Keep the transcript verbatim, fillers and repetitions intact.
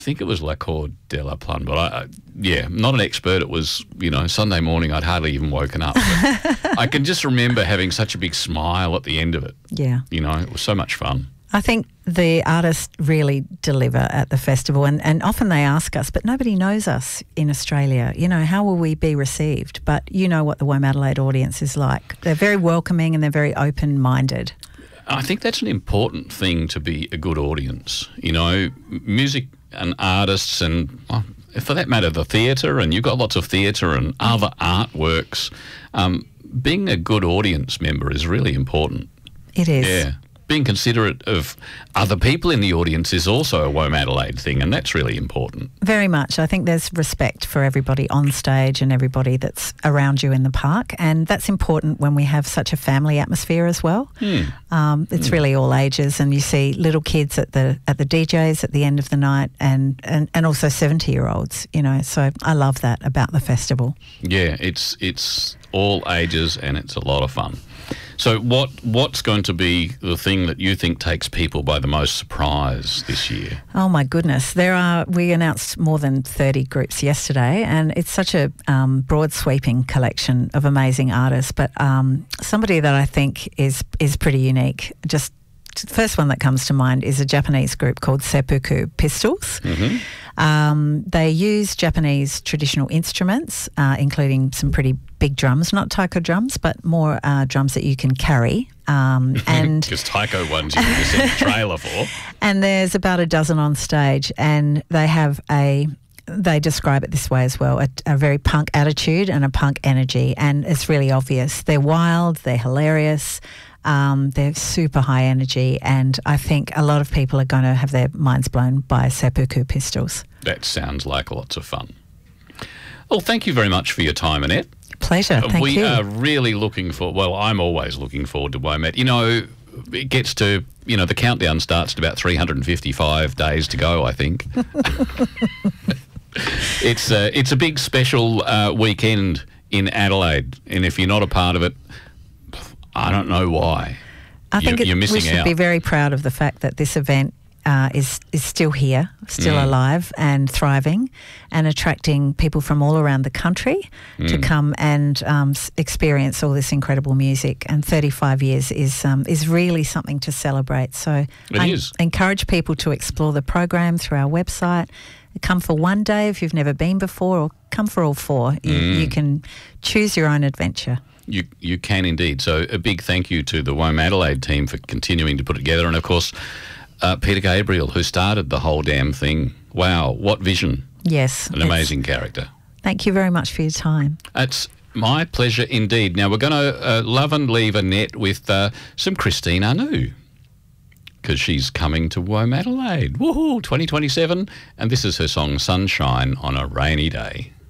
I think it was L'accord de la Plum, but I, I, yeah, not an expert. It was, you know, Sunday morning. I'd hardly even woken up. But I can just remember having such a big smile at the end of it. Yeah. You know, it was so much fun. I think the artists really deliver at the festival, and, and often they ask us, but nobody knows us in Australia. You know, how will we be received? But you know what the Womadelaide audience is like. They're very welcoming and they're very open-minded. I think that's an important thing to be a good audience. You know, music and artists and, well, for that matter, the theatre, and you've got lots of theatre and other artworks. Um, being a good audience member is really important. It is. Yeah. Being considerate of other people in the audience is also a Womadelaide thing, and that's really important. Very much. I think there's respect for everybody on stage and everybody that's around you in the park, and that's important when we have such a family atmosphere as well. Hmm. Um, it's Hmm. really all ages, and you see little kids at the at the D Js at the end of the night, and, and, and also seventy-year-olds, you know, so I love that about the festival. Yeah, it's it's all ages and it's a lot of fun. So what what's going to be the thing that you think takes people by the most surprise this year? Oh my goodness, there are. We announced more than thirty groups yesterday, and it's such a um, broad sweeping collection of amazing artists. But um, somebody that I think is is pretty unique. Just the first one that comes to mind is a Japanese group called Seppuku Pistols. Mm-hmm. Um, they use Japanese traditional instruments, uh, including some pretty big drums, not taiko drums, but more uh, drums that you can carry. Um, and Just taiko ones you would send a trailer for. And there's about a dozen on stage, and they have a, they describe it this way as well, a, a very punk attitude and a punk energy, and it's really obvious. They're wild, they're hilarious, um, they're super high energy, and I think a lot of people are going to have their minds blown by Seppuku Pistols. That sounds like lots of fun. Well, thank you very much for your time, Annette. Pleasure, thank we you. We are really looking for, well, I'm always looking forward to Womed. You know, it gets to, you know, the countdown starts at about three hundred fifty-five days to go, I think. It's a, it's a big special uh, weekend in Adelaide, and if you're not a part of it, I don't know why. I think you, it, you're missing we should out. be very proud of the fact that this event uh, is is still here, still Mm. alive and thriving, and attracting people from all around the country to Mm. come and um, s- experience all this incredible music. And thirty-five years is um, is really something to celebrate. So It I is. encourage people to explore the program through our website. Come for one day if you've never been before, or come for all four. You, Mm. you can choose your own adventure. You you can indeed. So a big thank you to the Womadelaide team for continuing to put it together, and of course uh, Peter Gabriel, who started the whole damn thing. Wow, what vision! Yes. An it's- amazing character. Thank you very much for your time. It's my pleasure indeed. Now we're going to uh, love and leave Annette with uh, some Christine Anu, because she's coming to Womadelaide. Woohoo! twenty twenty-seven, and this is her song "Sunshine on a Rainy Day."